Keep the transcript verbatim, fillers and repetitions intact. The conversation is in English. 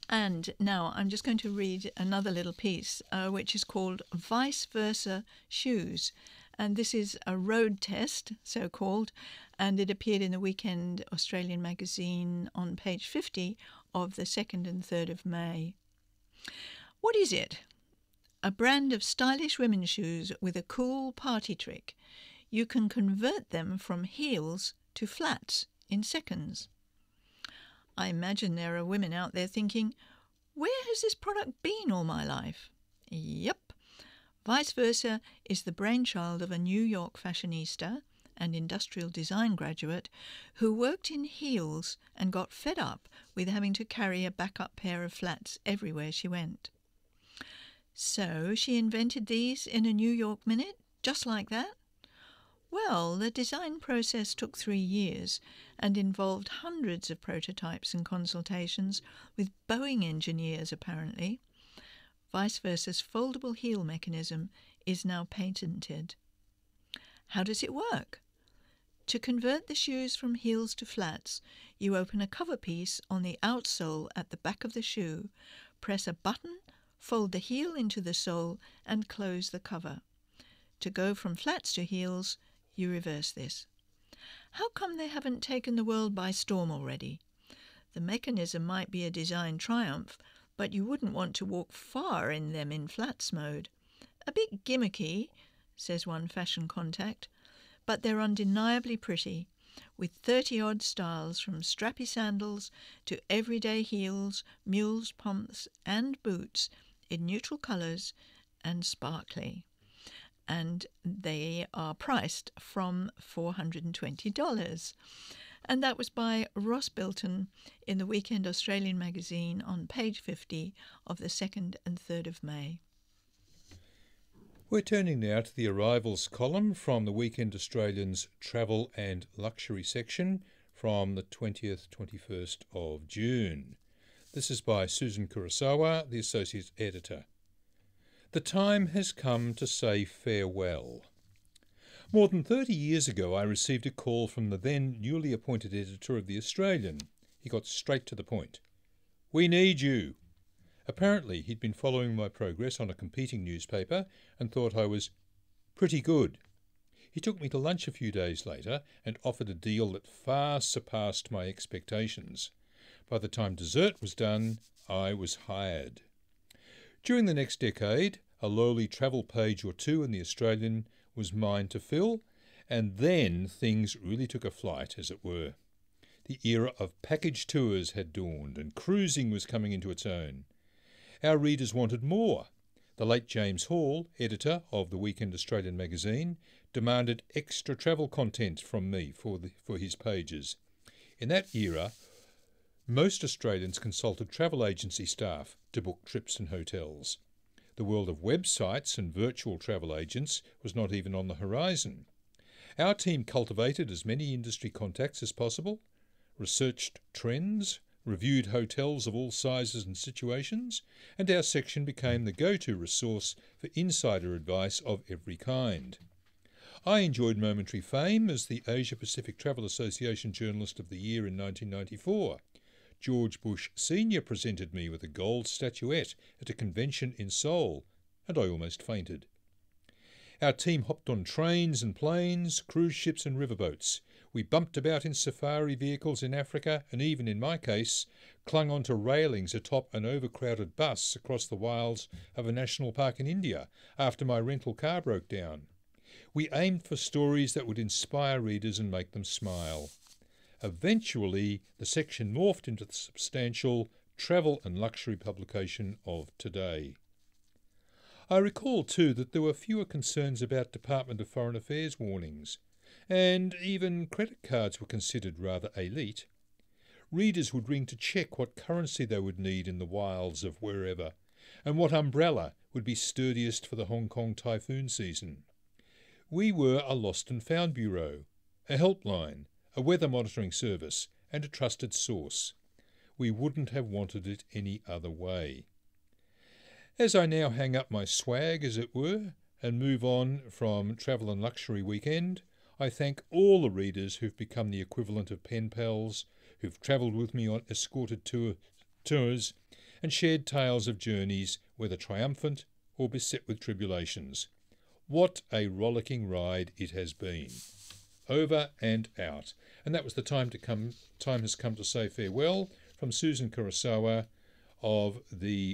And now I'm just going to read another little piece, uh, which is called Vice Versa Shoes. And this is a road test, so-called, and it appeared in the Weekend Australian magazine on page fifty of the second and third of May. What is it? A brand of stylish women's shoes with a cool party trick. You can convert them from heels to flats in seconds. I imagine there are women out there thinking, where has this product been all my life? Yep. Vice Versa is the brainchild of a New York fashionista and industrial design graduate who worked in heels and got fed up with having to carry a backup pair of flats everywhere she went. So she invented these in a New York minute, just like that? Well, the design process took three years and involved hundreds of prototypes and consultations with Boeing engineers, apparently. Vice Versa's foldable heel mechanism is now patented. How does it work? To convert the shoes from heels to flats, you open a cover piece on the outsole at the back of the shoe, press a button, fold the heel into the sole, and close the cover. To go from flats to heels, you reverse this. How come they haven't taken the world by storm already? The mechanism might be a design triumph, but you wouldn't want to walk far in them in flats mode. A bit gimmicky, says one fashion contact, but they're undeniably pretty, with thirty-odd styles from strappy sandals to everyday heels, mules, pumps and boots in neutral colours and sparkly. And they are priced from four hundred twenty dollars. And that was by Ross Bilton in the Weekend Australian magazine on page fifty of the second and third of May. We're turning now to the arrivals column from the Weekend Australian's Travel and Luxury section from the twentieth to twenty-first of June. This is by Susan Kurosawa, the Associate Editor. The time has come to say farewell. More than thirty years ago I received a call from the then newly appointed editor of The Australian. He got straight to the point. "We need you." Apparently he'd been following my progress on a competing newspaper and thought I was pretty good. He took me to lunch a few days later and offered a deal that far surpassed my expectations. By the time dessert was done, I was hired. During the next decade, a lowly travel page or two in The Australian was mine to fill, and then things really took a flight, as it were. The era of package tours had dawned, and cruising was coming into its own. Our readers wanted more. The late James Hall, editor of the Weekend Australian magazine, demanded extra travel content from me for, the, for his pages. In that era, most Australians consulted travel agency staff to book trips and hotels. The world of websites and virtual travel agents was not even on the horizon. Our team cultivated as many industry contacts as possible, researched trends, reviewed hotels of all sizes and situations, and our section became the go-to resource for insider advice of every kind. I enjoyed momentary fame as the Asia Pacific Travel Association Journalist of the Year in nineteen ninety-four. George Bush Senior presented me with a gold statuette at a convention in Seoul, and I almost fainted. Our team hopped on trains and planes, cruise ships and riverboats. We bumped about in safari vehicles in Africa and even, in my case, clung onto railings atop an overcrowded bus across the wilds of a national park in India after my rental car broke down. We aimed for stories that would inspire readers and make them smile. Eventually, the section morphed into the substantial travel and luxury publication of today. I recall too that there were fewer concerns about Department of Foreign Affairs warnings, and even credit cards were considered rather elite. Readers would ring to check what currency they would need in the wilds of wherever, and what umbrella would be sturdiest for the Hong Kong typhoon season. We were a lost and found bureau, a helpline, a weather monitoring service, and a trusted source. We wouldn't have wanted it any other way. As I now hang up my swag, as it were, and move on from Travel and Luxury Weekend, I thank all the readers who've become the equivalent of pen pals, who've travelled with me on escorted tour, tours, and shared tales of journeys, whether triumphant or beset with tribulations. What a rollicking ride it has been. Over and out. And that was the time to come. Time has come to say farewell from Susan Kurosawa of the